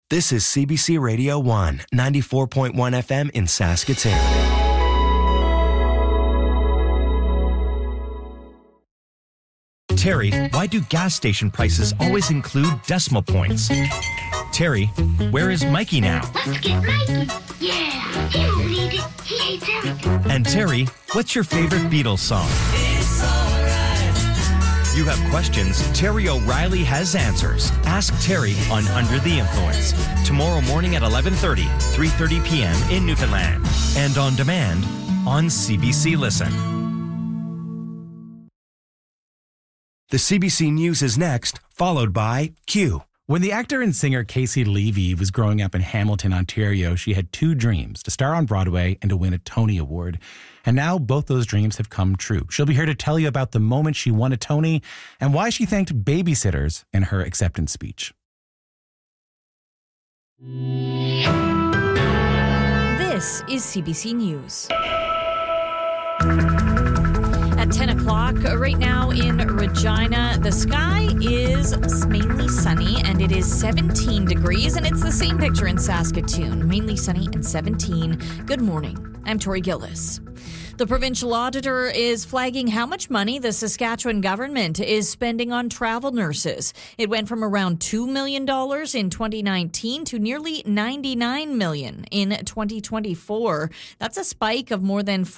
This is CBC Radio 1, 94.1 FM in Saskatoon. Terry, why do gas station prices always include decimal points? Terry, where is Mikey now? Let's get Mikey. Yeah, he'll lead it. He hates everything. And Terry, what's your favorite Beatles song? It's alright. You have questions, Terry O'Reilly has answers. Ask Terry on Under the Influence. Tomorrow morning at 11:30, 3:30 p.m. in Newfoundland. And on demand on CBC Listen. The CBC News is next, followed by Q. When the actor and singer Casey Levy was growing up in Hamilton, Ontario, she had two dreams, to star on Broadway and to win a Tony Award. And now both those dreams have come true. She'll be here to tell you about the moment she won a Tony and why she thanked babysitters in her acceptance speech. This is CBC News. At 10 o'clock, right now in Regina, the sky is mainly sunny and it is 17 degrees, and it's the same picture in Saskatoon. Mainly sunny and 17. Good morning. I'm Tori Gillis. The provincial auditor is flagging how much money the Saskatchewan government is spending on travel nurses. It went from around $2 million in 2019 to nearly $99 million in 2024. That's a spike of more than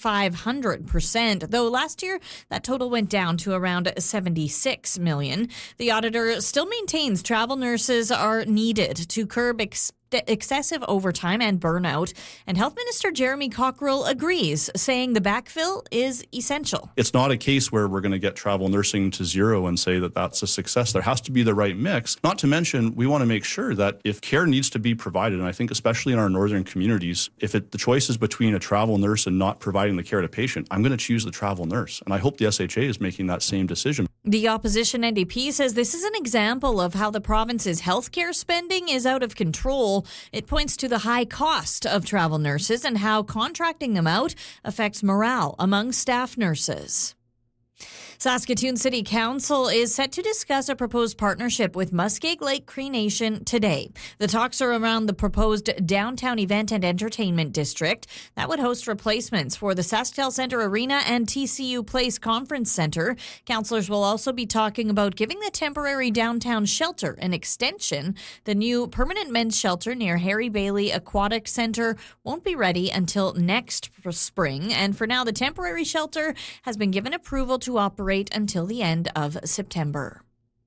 4,500%, though last year that total went down to around $76 million. The auditor still maintains travel nurses are needed to curb excessive overtime and burnout, and Health Minister Jeremy Cockrell agrees, saying the backfill is essential. It's not a case where we're going to get travel nursing to zero and say that that's a success. There has to be the right mix. Not to mention, we want to make sure that if care needs to be provided, and I think especially in our northern communities, if the choice is between a travel nurse and not providing the care to patient, I'm going to choose the travel nurse. And I hope the SHA is making that same decision. The opposition NDP says this is an example of how the province's healthcare spending is out of control. It points to the high cost of travel nurses and how contracting them out affects morale among staff nurses. Saskatoon City Council is set to discuss a proposed partnership with Muskeg Lake Cree Nation today. The talks are around the proposed downtown event and entertainment district that would host replacements for the SaskTel Centre Arena and TCU Place Conference Centre. Councillors will also be talking about giving the temporary downtown shelter an extension. The new permanent men's shelter near Harry Bailey Aquatic Centre won't be ready until next spring, and for now the temporary shelter has been given approval to operate until the end of September.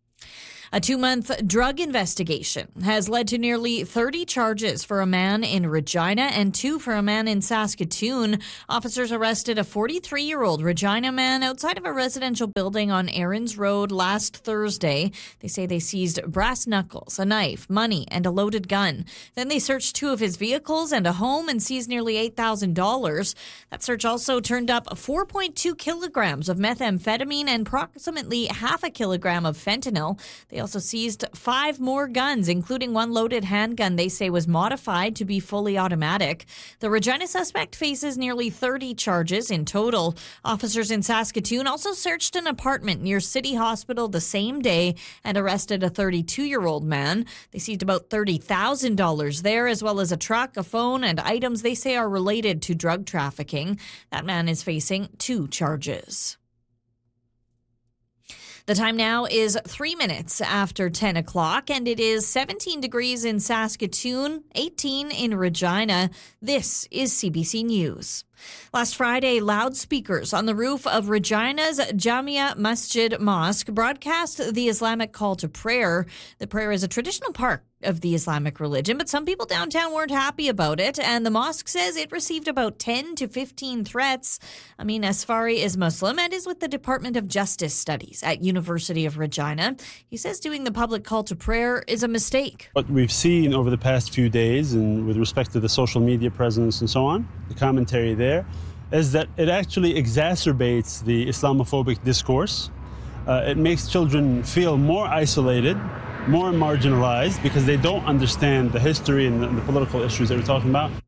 A 2-month drug investigation has led to nearly 30 charges for a man in Regina and 2 for a man in Saskatoon. Officers arrested a 43-year-old Regina man outside of a residential building on Aaron's Road last Thursday. They say they seized brass knuckles, a knife, money, and a loaded gun. Then they searched 2 of his vehicles and a home and seized nearly $8,000. That search also turned up 4.2 kilograms of methamphetamine and approximately half a kilogram of fentanyl. They also seized 5 more guns, including 1 loaded handgun they say was modified to be fully automatic. The Regina suspect faces nearly 30 charges in total. Officers in Saskatoon also searched an apartment near City Hospital the same day and arrested a 32-year-old man. They seized about $30,000 there, as well as a truck, a phone, and items they say are related to drug trafficking. That man is facing 2 charges. The time now is 3 minutes after 10 o'clock, and it is 17 degrees in Saskatoon, 18 in Regina. This is CBC News. Last Friday, loudspeakers on the roof of Regina's Jamia Masjid Mosque broadcast the Islamic call to prayer. The prayer is a traditional part of the Islamic religion, but some people downtown weren't happy about it, and the mosque says it received about 10 to 15 threats. Amin Asfari is Muslim and is with the Department of Justice Studies at University of Regina. He says doing the public call to prayer is a mistake. What we've seen over the past few days, and with respect to the social media presence and so on, the commentary there, is that it actually exacerbates the Islamophobic discourse. It makes children feel more isolated, more marginalized, because they don't understand the history and the political issues that we're talking about.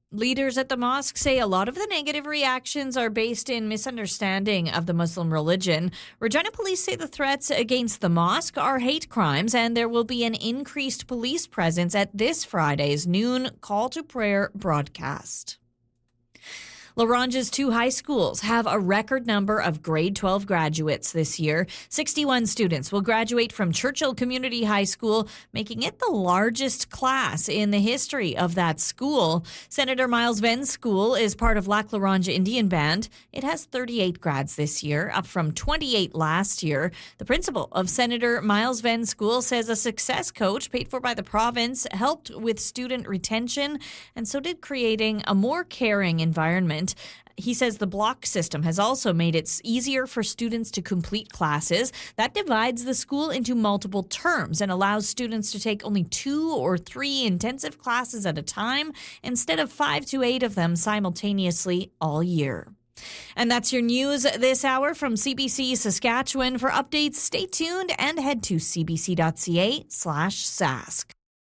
Leaders at the mosque say a lot of the negative reactions are based in misunderstanding of the Muslim religion. Regina police say the threats against the mosque are hate crimes, and there will be an increased police presence at this Friday's noon call to prayer broadcast. La Ronge's 2 high schools have a record number of grade 12 graduates this year. 61 students will graduate from Churchill Community High School, making it the largest class in the history of that school. Senator Miles Venn's school is part of Lac La Ronge Indian Band. It has 38 grads this year, up from 28 last year. The principal of Senator Miles Venn's school says a success coach paid for by the province helped with student retention, and so did creating a more caring environment. He says the block system has also made it easier for students to complete classes. That divides the school into multiple terms and allows students to take only 2 or 3 intensive classes at a time instead of 5 to 8 of them simultaneously all year. And that's your news this hour from CBC Saskatchewan. For updates, stay tuned and head to cbc.ca/sask.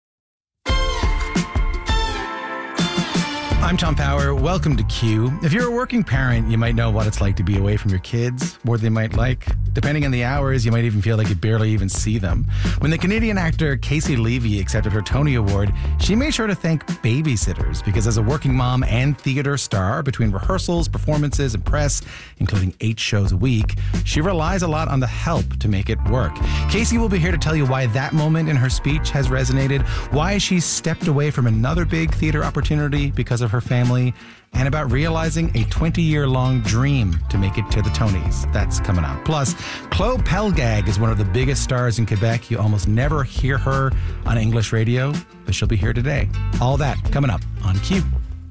I'm Tom Power. Welcome to Q. If you're a working parent, you might know what it's like to be away from your kids, more than they might like. Depending on the hours, you might even feel like you barely even see them. When the Canadian actor Casey Levy accepted her Tony Award, she made sure to thank babysitters because as a working mom and theater star, between rehearsals, performances, and press, including 8 shows a week, she relies a lot on the help to make it work. Casey will be here to tell you why that moment in her speech has resonated, why she stepped away from another big theater opportunity because of her family, and about realizing a 20-year-long dream to make it to the Tonys. That's coming up. Plus, Chloe Pelgag is one of the biggest stars in Quebec. You almost never hear her on English radio, but she'll be here today. All that coming up on Q.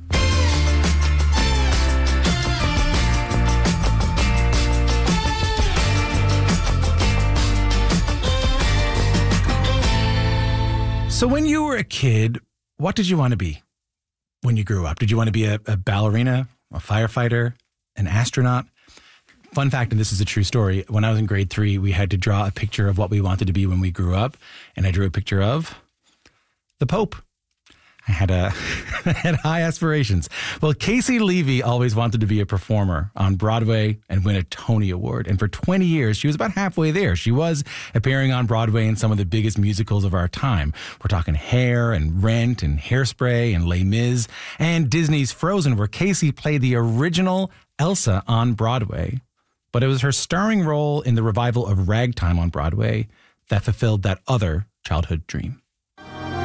So when you were a kid, what did you want to be? When you grew up, did you want to be a ballerina, a firefighter, an astronaut? Fun fact, and this is a true story, when I was in grade 3, we had to draw a picture of what we wanted to be when we grew up, and I drew a picture of the Pope. I had high aspirations. Well, Casey Levy always wanted to be a performer on Broadway and win a Tony Award. And for 20 years, she was about halfway there. She was appearing on Broadway in some of the biggest musicals of our time. We're talking Hair and Rent and Hairspray and Les Mis and Disney's Frozen, where Casey played the original Elsa on Broadway. But it was her starring role in the revival of Ragtime on Broadway that fulfilled that other childhood dream.